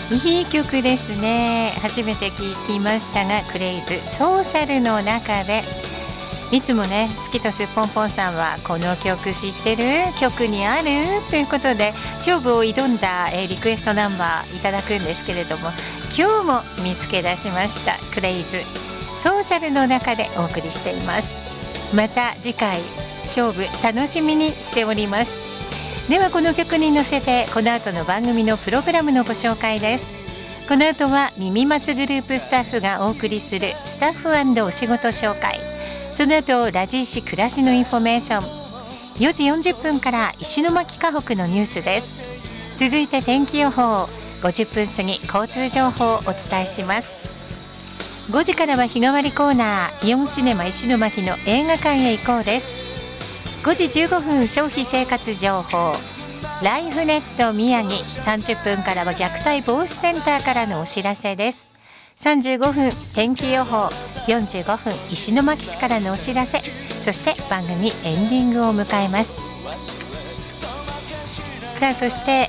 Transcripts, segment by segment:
いい曲ですね。初めて聞きましたが、クレイズソーシャルの中で、いつもね、月とすっぽんぽんさんはこの曲知ってる？曲にある？ということで勝負を挑んだリクエストナンバーいただくんですけれども、今日も見つけ出しました。クレイズソーシャルの中でお送りしています。また次回勝負楽しみにしております。ではこの曲に乗せてこの後の番組のプログラムのご紹介です。この後は耳松グループスタッフがお送りするスタッフ&お仕事紹介、その後ラジイシ暮らしのインフォメーション、4時40分から石巻河北のニュースです。続いて天気予報、50分過ぎ交通情報をお伝えします。5時からは日替わりコーナー、イオンシネマ石巻の映画館へ行こうです。5時15分消費生活情報、ライフネット宮城、30分からは虐待防止センターからのお知らせです。35分天気予報、45分石巻市からのお知らせ、そして番組エンディングを迎えます。さあ、そして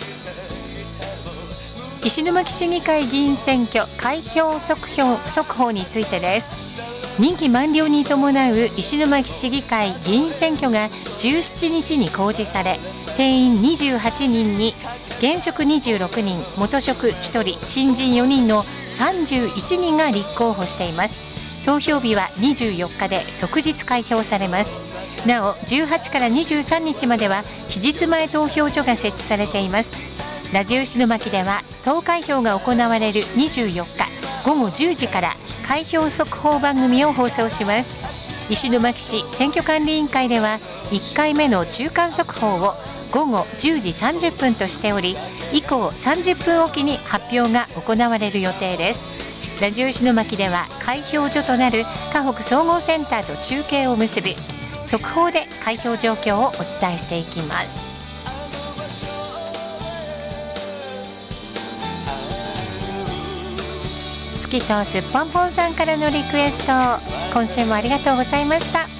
石巻市議会議員選挙開票速報についてです。任期満了に伴う石巻市議会議員選挙が17日に公示され、定員28人に現職26人、元職1人、新人4人の31人が立候補しています。投票日は24日で即日開票されます。なお18から23日までは期日前投票所が設置されています。ラジオ石巻では投開票が行われる24日午後10時から開票速報番組を放送します。石巻市選挙管理委員会では1回目の中間速報を午後10時30分としており、以降30分おきに発表が行われる予定です。ラジオ石巻では開票所となる河北総合センターと中継を結び、速報で開票状況をお伝えしていきます。月とすっぽんぽんさんからのリクエスト、今週もありがとうございました。